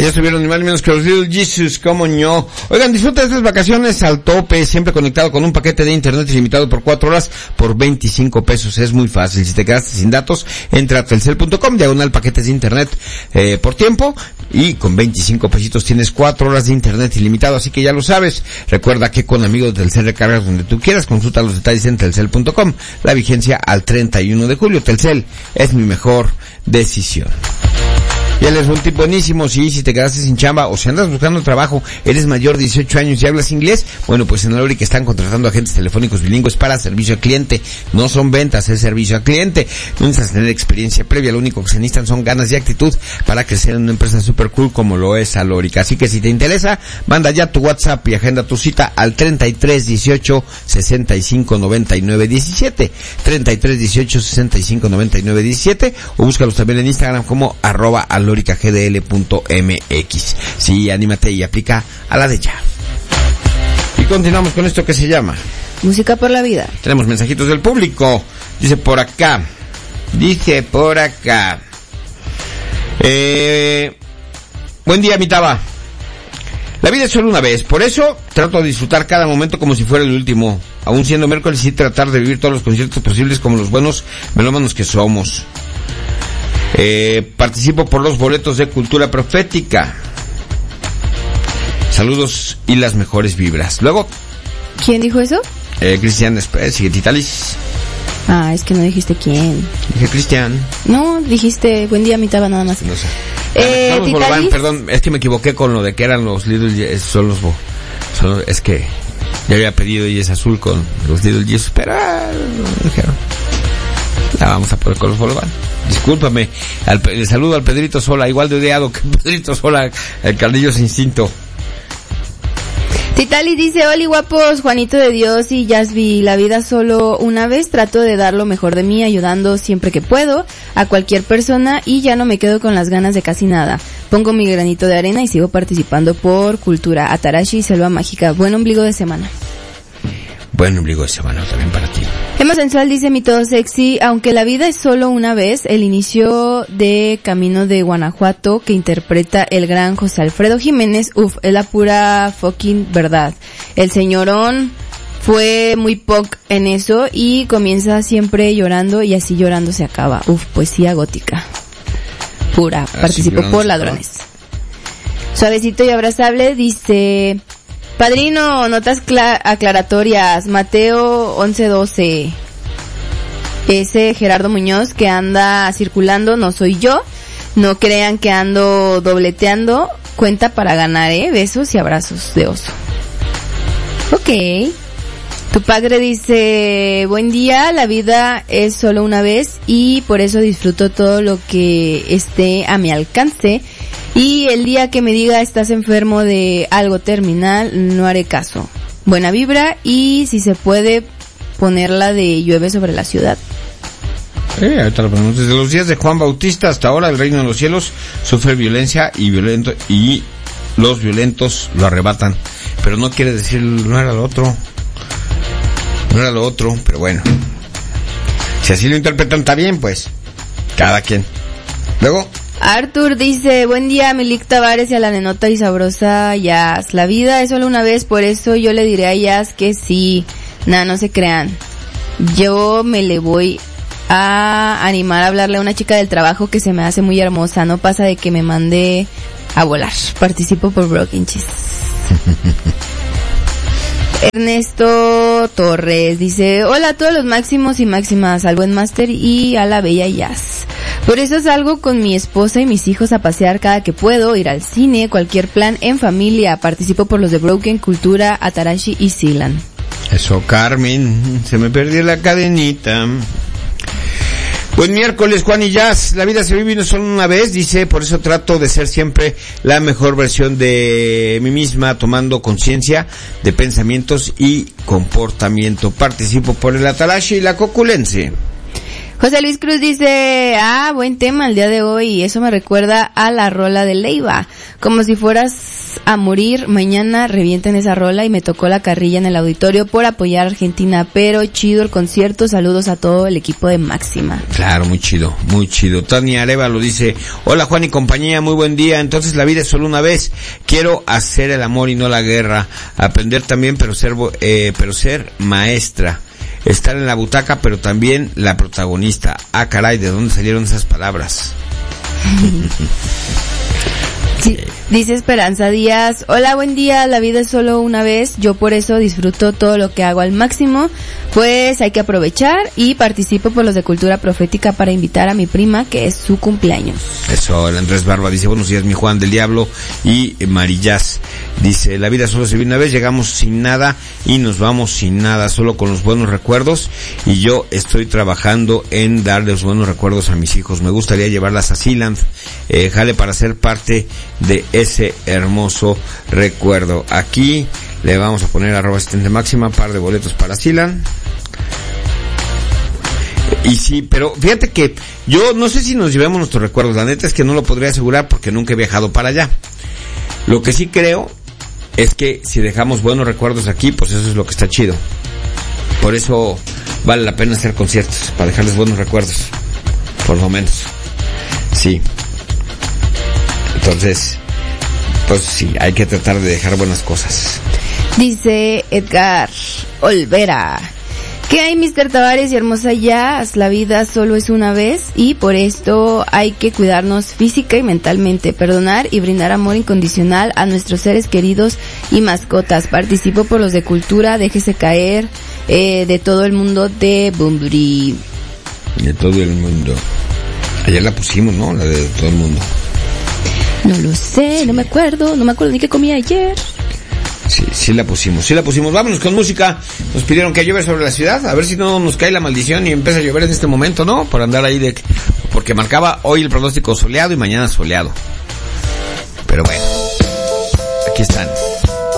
Ya estuvieron ni más ni menos que los Little Jesus, como no. Oigan, disfruta de estas vacaciones al tope, siempre conectado con un paquete de internet ilimitado por 4 horas por 25 pesos. Es muy fácil. Si te quedaste sin datos, entra a telcel.com, diagonal paquetes de internet por tiempo, y con 25 pesitos tienes 4 horas de internet ilimitado, así que ya lo sabes. Recuerda que con amigos de Telcel recargas donde tú quieras. Consulta los detalles en telcel.com. La vigencia al 31 de julio. Telcel es mi mejor decisión. Y él es un tip buenísimo. Si te quedaste sin chamba o si andas buscando trabajo, eres mayor de 18 años y hablas inglés, bueno, pues en Aloric están contratando agentes telefónicos bilingües para servicio al cliente. No son ventas, es servicio al cliente. No necesitas tener experiencia previa, lo único que se necesitan son ganas y actitud para crecer en una empresa super cool como lo es Aloric. Así que si te interesa, manda ya tu WhatsApp y agenda tu cita al 33 18 65 99 17, 33 18 65 99 17, o búscalos también en Instagram como @aloricagdl.mx. Sí, anímate y aplica a la de ya. Y continuamos con esto que se llama Música por la Vida. Tenemos mensajitos del público. Dice por acá. Buen día, mi Taba. La vida es solo una vez, por eso trato de disfrutar cada momento como si fuera el último. Aún siendo miércoles, y tratar de vivir todos los conciertos posibles como los buenos melómanos que somos. Participo por los boletos de Cultura Profética. Saludos y las mejores vibras. Luego, ¿quién dijo eso? Cristian, sigue Titalis. Ah, es que no dijiste quién. Dije Cristian. No, dijiste buen día, mi Taba, nada más. No sé. Titalis. Perdón, es que me equivoqué con lo de que eran los Little, es que ya había pedido y es azul con los Little Jesus, pero dijeron, la vamos a poner con los Bolobán. Discúlpame, le saludo al Pedrito Sola, igual de odiado que Pedrito Sola, el Cardillos Instinto. Titali dice, hola guapos, Juanito de Dios y Yasby, la vida solo una vez, trato de dar lo mejor de mí, ayudando siempre que puedo a cualquier persona y ya no me quedo con las ganas de casi nada. Pongo mi granito de arena y sigo participando por Cultura, Atarashi y Selva Mágica. Buen ombligo de semana. Buen ombligo de semana también para ti. Emma Sensual dice, mi todo sexy, aunque la vida es solo una vez, el inicio de Camino de Guanajuato que interpreta el gran José Alfredo Jiménez, es la pura fucking verdad. El señorón fue muy punk en eso y comienza siempre llorando y así llorando se acaba. Poesía gótica. Pura. Participó por Ladrones. Suavecito y abrazable dice... Padrino, notas aclaratorias, Mateo 11:12. Ese Gerardo Muñoz que anda circulando no soy yo, no crean que ando dobleteando, cuenta para ganar, besos y abrazos de oso. Ok. Tu padre dice, buen día, la vida es solo una vez y por eso disfruto todo lo que esté a mi alcance. Y el día que me diga estás enfermo de algo terminal, no haré caso. Buena vibra y si se puede ponerla de llueve sobre la ciudad. Ahorita lo ponemos. Desde los días de Juan Bautista hasta ahora el reino de los cielos sufre violencia y los violentos lo arrebatan. Pero no quiere decir, no era lo otro, pero bueno. Si así lo interpretan está bien, pues. Cada quien. Luego... Arthur dice, buen día, Milik Tavares y a la nenota y sabrosa Yas. La vida es solo una vez, por eso yo le diré a Yas que sí. No se crean. Yo me le voy a animar a hablarle a una chica del trabajo que se me hace muy hermosa. No pasa de que me mande a volar. Participo por Broken Cheese. Ernesto Torres dice, hola a todos los máximos y máximas, al buen máster y a la bella Yas. Por eso salgo con mi esposa y mis hijos a pasear cada que puedo, ir al cine, cualquier plan en familia. Participo por los de Broken, Cultura, Atarashi y Silan. Eso, Carmen, se me perdió la cadenita. Buen miércoles, Juan y Jazz. La vida se vive solo una vez, dice, por eso trato de ser siempre la mejor versión de mí misma, tomando conciencia de pensamientos y comportamiento. Participo por el Atarashi y la Coculense. José Luis Cruz dice, buen tema el día de hoy, y eso me recuerda a la rola de Leiva. Como si fueras a morir, mañana revienten esa rola y me tocó la carrilla en el auditorio por apoyar a Argentina, pero chido el concierto, saludos a todo el equipo de Máxima. Claro, muy chido, muy chido. Tania Arevalo dice, hola Juan y compañía, muy buen día, entonces la vida es solo una vez, quiero hacer el amor y no la guerra, aprender también pero ser maestra. Estar en la butaca, pero también la protagonista. Ah, caray, ¿de dónde salieron esas palabras? Sí, dice Esperanza Díaz, hola, buen día, la vida es solo una vez, yo por eso disfruto todo lo que hago al máximo, pues hay que aprovechar y participo por los de Cultura Profética para invitar a mi prima que es su cumpleaños. Eso, el Andrés Barba dice, buenos días mi Juan del Diablo, y Marillas dice, la vida solo se vive una vez, llegamos sin nada y nos vamos sin nada, solo con los buenos recuerdos, y yo estoy trabajando en darles buenos recuerdos a mis hijos, me gustaría llevarlas a Sealand, jale para ser parte de ese hermoso recuerdo. Aquí le vamos a poner @asistente máxima, par de boletos para Sealand. Y sí, pero fíjate que yo no sé si nos llevemos nuestros recuerdos, la neta es que no lo podría asegurar porque nunca he viajado para allá. Lo que sí creo es que si dejamos buenos recuerdos aquí, pues eso es lo que está chido. Por eso vale la pena hacer conciertos, para dejarles buenos recuerdos, por momentos. Sí. Entonces, pues sí, hay que tratar de dejar buenas cosas. Dice Edgar Olvera, ¿qué hay, Mr. Tavares y Hermosa Jazz? La vida solo es una vez y por esto hay que cuidarnos física y mentalmente, perdonar y brindar amor incondicional a nuestros seres queridos y mascotas. Participo por los de Cultura, déjese caer, de todo el mundo de Bumburi. De todo el mundo. Ayer la pusimos, ¿no? La de todo el mundo. No lo sé, no me acuerdo ni qué comí ayer. Sí la pusimos. Vámonos con música. Nos pidieron que llueve sobre la ciudad, a ver si no nos cae la maldición y empieza a llover en este momento, ¿no? Por andar ahí porque marcaba hoy el pronóstico soleado y mañana soleado. Pero bueno, aquí están.